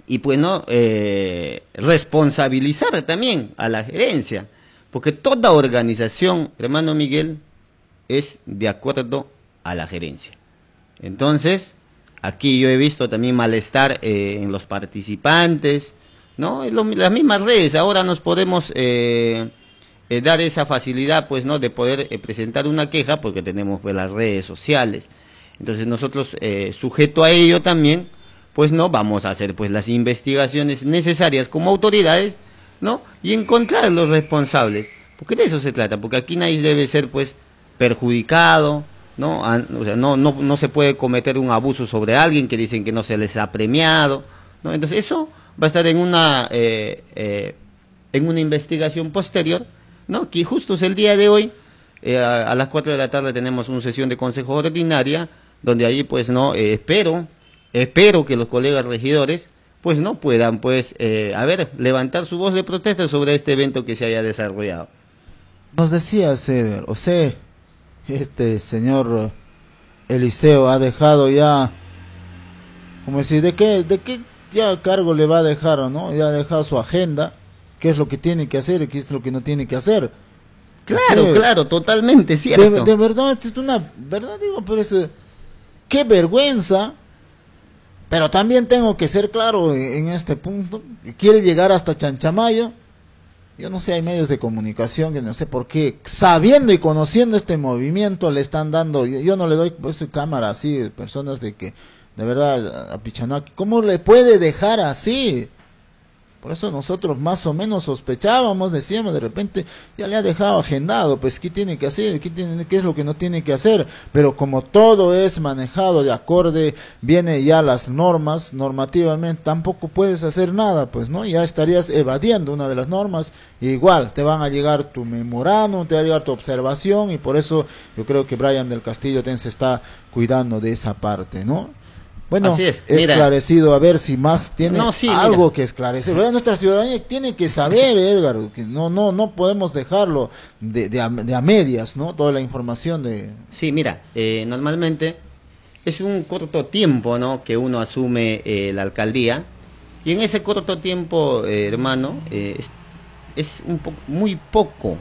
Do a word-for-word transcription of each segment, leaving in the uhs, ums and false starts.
y pues no eh, responsabilizar también a la gerencia, porque toda organización, hermano Miguel, es de acuerdo a la gerencia. Entonces, aquí yo he visto también malestar eh, en los participantes, ¿no? Lo, las mismas redes, ahora nos podemos eh, eh, dar esa facilidad, pues, ¿no? De poder eh, presentar una queja, porque tenemos pues, las redes sociales. Entonces nosotros, eh, sujeto a ello también, pues no vamos a hacer pues las investigaciones necesarias como autoridades, ¿no? Y encontrar a los responsables, porque de eso se trata, porque aquí nadie debe ser pues perjudicado, ¿no? A, o sea, no, no, no se puede cometer un abuso sobre alguien que dicen que no se les ha premiado, ¿no? Entonces eso va a estar en una eh, eh, en una investigación posterior, ¿no? Que justo es el día de hoy, eh, a, a las cuatro de la tarde tenemos una sesión de consejo ordinaria, donde ahí pues no, eh, espero, espero que los colegas regidores pues no puedan pues, eh, a ver, levantar su voz de protesta sobre este evento que se haya desarrollado. Nos decía Ceder, o sea, este señor Eliseo ha dejado ya, como decir, ¿de qué, de qué ya cargo le va a dejar, no? Ya ha dejado su agenda, qué es lo que tiene que hacer y qué es lo que no tiene que hacer. Claro, o sea, claro, totalmente cierto. De, de verdad, es una, verdad digo, pero es, qué vergüenza, pero también tengo que ser claro en, en este punto, quiere llegar hasta Chanchamayo. Yo no sé, hay medios de comunicación que no sé por qué, sabiendo y conociendo este movimiento, le están dando, yo, yo no le doy pues, cámara así, personas de que, de verdad, a Pichanaki, ¿cómo le puede dejar así? Por eso nosotros más o menos sospechábamos, decíamos, de repente ya le ha dejado agendado, pues qué tiene que hacer, qué, tiene, qué es lo que no tiene que hacer, pero como todo es manejado de acorde, viene ya las normas, normativamente, tampoco puedes hacer nada, pues, ¿no? Ya estarías evadiendo una de las normas, y igual te van a llegar tu memorándum, te va a llegar tu observación, y por eso yo creo que Brian del Castillo también se está cuidando de esa parte, ¿no? Bueno, así es, mira, esclarecido, a ver si más tiene no, sí, algo mira. que esclarecer. ¿Verdad? Nuestra ciudadanía tiene que saber, Edgar, que no no no podemos dejarlo de, de, a, de a medias, ¿no? Toda la información de... Sí, mira, eh, normalmente es un corto tiempo, ¿no? Que uno asume eh, la alcaldía, y en ese corto tiempo, eh, hermano, eh, es, es un po muy poco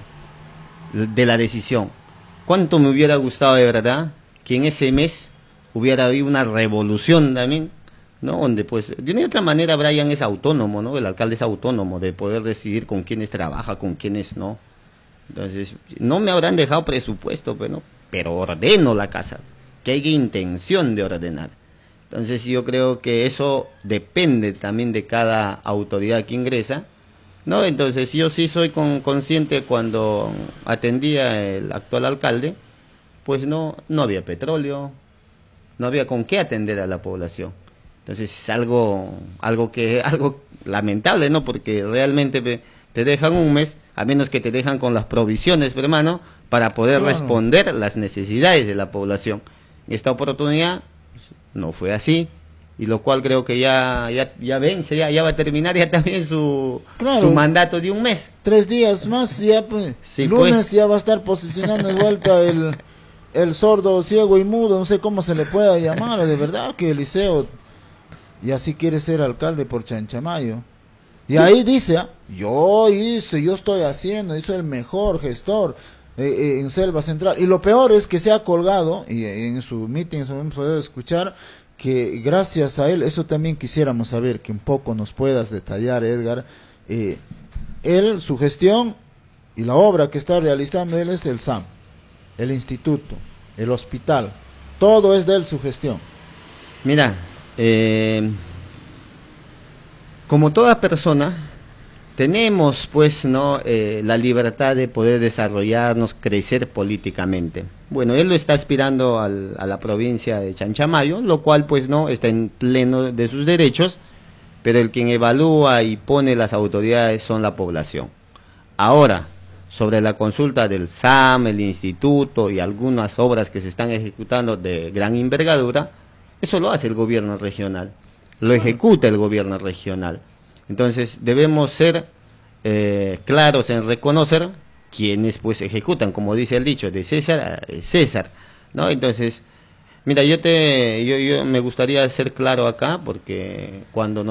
de la decisión. ¿Cuánto me hubiera gustado de verdad que en ese mes hubiera habido una revolución también, ¿no? Donde pues, de una y otra manera Brian es autónomo, ¿no? El alcalde es autónomo de poder decidir con quiénes trabaja, con quiénes no. Entonces, no me habrán dejado presupuesto, pero, ¿no? Pero ordeno la casa, que haya intención de ordenar. Entonces yo creo que eso depende también de cada autoridad que ingresa, ¿no? Entonces yo sí soy con, consciente cuando atendía el actual alcalde, pues no, no había petróleo, no había con qué atender a la población. Entonces es algo, algo que, algo lamentable, ¿no? Porque realmente te dejan un mes, a menos que te dejan con las provisiones, hermano, para poder Claro. responder las necesidades de la población. Esta oportunidad pues, no fue así, y lo cual creo que ya, ya, ya vence, ya, ya va a terminar ya también su, Claro. su mandato de un mes. Tres días más, ya pues, Sí, lunes pues. ya va a estar posicionando de vuelta el, el sordo, ciego y mudo, no sé cómo se le pueda llamar, de verdad que Eliseo, y así quiere ser alcalde por Chanchamayo. Y ahí dice, ¿ah? Yo hice, yo estoy haciendo, yo soy el mejor gestor eh, eh, en Selva Central. Y lo peor es que se ha colgado, y en su meeting hemos podido escuchar, que gracias a él, eso también quisiéramos saber, que un poco nos puedas detallar, Edgar, eh, él, su gestión y la obra que está realizando él es el S A M, el instituto, el hospital, todo es de él su gestión. Mira, eh, como toda persona, tenemos pues no eh, la libertad de poder desarrollarnos, crecer políticamente. Bueno, él lo está aspirando al, a la provincia de Chanchamayo, lo cual pues no está en pleno de sus derechos, pero el quien evalúa y pone las autoridades son la población. Ahora, sobre la consulta del S A M, el instituto y algunas obras que se están ejecutando de gran envergadura, eso lo hace el gobierno regional, lo ejecuta el gobierno regional. Entonces debemos ser eh, claros en reconocer quienes pues ejecutan, como dice el dicho, de César a César, ¿no? Entonces, mira, yo te, yo, yo me gustaría ser claro acá, porque cuando nos